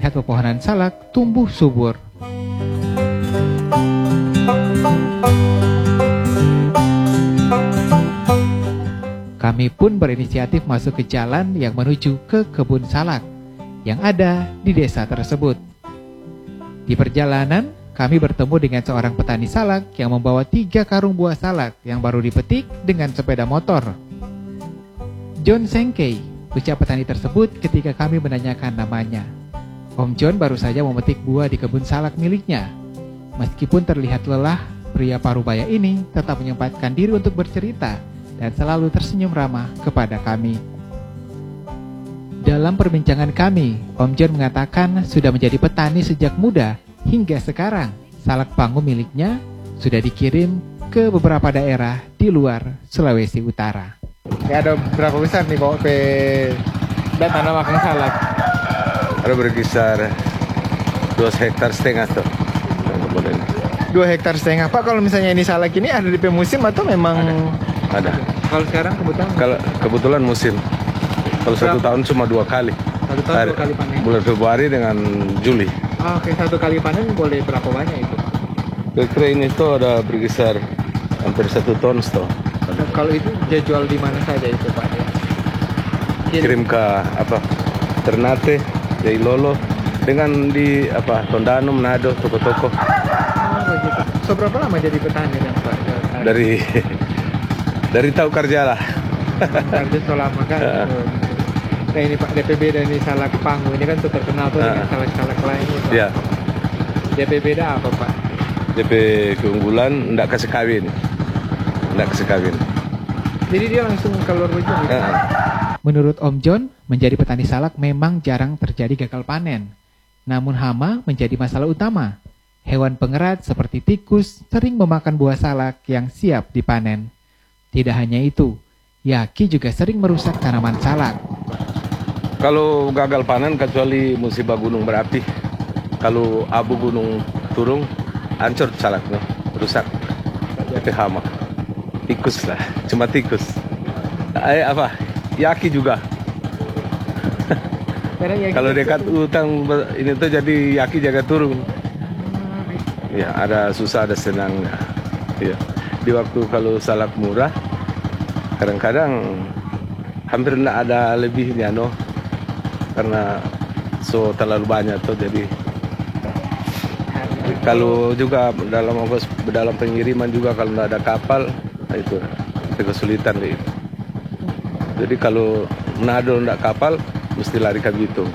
melihat pepohonan salak tumbuh subur. Kami pun berinisiatif masuk ke jalan yang menuju ke kebun salak yang ada di desa tersebut. Di perjalanan, kami bertemu dengan seorang petani salak yang membawa 3 karung buah salak yang baru dipetik dengan sepeda motor. John Sengkei, ucap petani tersebut ketika kami menanyakan namanya. Om John baru saja memetik buah di kebun salak miliknya. Meskipun terlihat lelah, pria parubaya ini tetap menyempatkan diri untuk bercerita dan selalu tersenyum ramah kepada kami. Dalam perbincangan kami, Om John mengatakan sudah menjadi petani sejak muda hingga sekarang. Salak Pangu miliknya sudah dikirim ke beberapa daerah di luar Sulawesi Utara. Ya, ada berapa besar nih bawa ke tanah makan salak? Ada berkisar 2,5 hektar tuh. 2,5 hektar. Pak, kalau misalnya ini salak ini ada di musim atau memang ada? Kalau sekarang kebetulan? Kalau kebetulan musim. Kalau 1 tahun cuma 2 kali. 1 tahun 2 kali panen. Bulan Februari dengan Juli. Oke, 1 kali panen boleh berapa banyak itu? Kira-kira ini tuh ada berkisar hampir 1 ton tuh. Kalau itu dia jual di mana saja itu, Pak? Kirim ke Ternate, Jailolo, dengan di Tondano, Manado, toko-toko. Begitu. Seberapa lama jadi petani dan Pak? Dari tahu kerja lah. Kerja selama kan. Nah ini Pak, DP beda nih salak Pangu ini kan tuh terkenal tuh dengan salak-salak lainnya, Pak. Iya. DP beda apa, Pak? DP keunggulan enggak kasih kawin. Jadi dia langsung keluar begitu. Menurut Om John, menjadi petani salak memang jarang terjadi gagal panen. Namun hama menjadi masalah utama. Hewan pengerat seperti tikus sering memakan buah salak yang siap dipanen. Tidak hanya itu, yaki juga sering merusak tanaman salak. Kalau gagal panen kecuali musibah gunung berapi. Kalau abu gunung turun, hancur salaknya, rusak. Itu hama. Tikus lah, cuma tikus. Yaki juga. Kalau dekat hutan ini tuh jadi yaki jaga turun. Ya, ada susah ada senangnya. Ya. Di waktu kalau salak murah, kadang-kadang hampir tidak ada lebihnya, karena terlalu banyak tuh. Jadi kalau juga dalam pengiriman juga kalau tidak ada kapal, itu kesulitan itu. Jadi kalau Manado tidak kapal, mesti lari ke Bitung.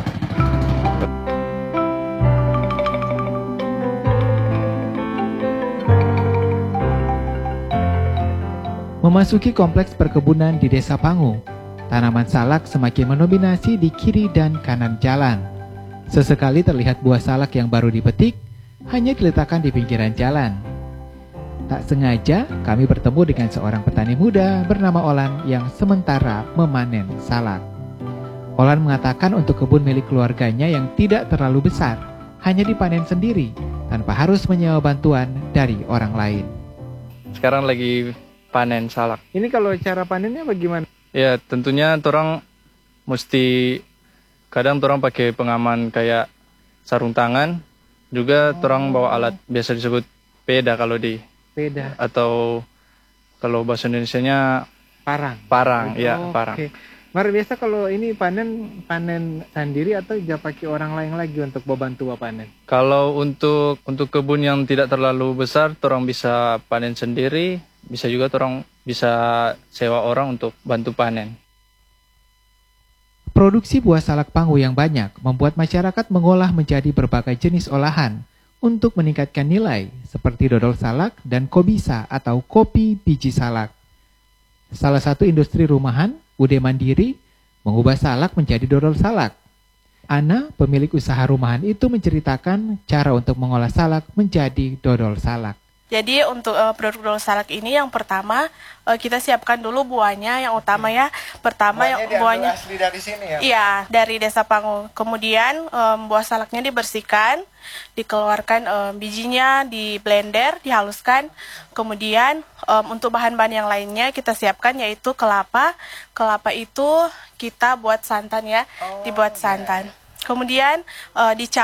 Memasuki kompleks perkebunan di Desa Pangu, tanaman salak semakin mendominasi di kiri dan kanan jalan. Sesekali terlihat buah salak yang baru dipetik, hanya diletakkan di pinggiran jalan. Tak sengaja, kami bertemu dengan seorang petani muda bernama Olan yang sementara memanen salak. Olan mengatakan untuk kebun milik keluarganya yang tidak terlalu besar, hanya dipanen sendiri, tanpa harus menyewa bantuan dari orang lain. Sekarang lagi panen salak. Ini kalau cara panennya bagaimana? Ya tentunya orang mesti kadang orang pakai pengaman kayak sarung tangan, juga orang bawa alat biasa disebut peda kalau di peda atau kalau bahasa Indonesianya parang. Parang. Okay. Biasa kalau ini panen sendiri atau pakai orang lain lagi untuk membantu panen? Kalau untuk kebun yang tidak terlalu besar, orang bisa panen sendiri. Bisa juga orang bisa sewa orang untuk bantu panen. Produksi buah salak Pangu yang banyak membuat masyarakat mengolah menjadi berbagai jenis olahan untuk meningkatkan nilai seperti dodol salak dan kobisa atau kopi biji salak. Salah satu industri rumahan, Ude Mandiri, mengubah salak menjadi dodol salak. Ana, pemilik usaha rumahan itu menceritakan cara untuk mengolah salak menjadi dodol salak. Jadi untuk produk dodol salak ini yang pertama kita siapkan dulu buahnya yang utama ya. Pertama buahnya asli dari sini ya? Iya, dari Desa Pangu. Kemudian buah salaknya dibersihkan, dikeluarkan bijinya, di blender, dihaluskan. Kemudian untuk bahan-bahan yang lainnya kita siapkan yaitu kelapa. Kelapa itu kita buat santan ya, dibuat santan. Kemudian dicampur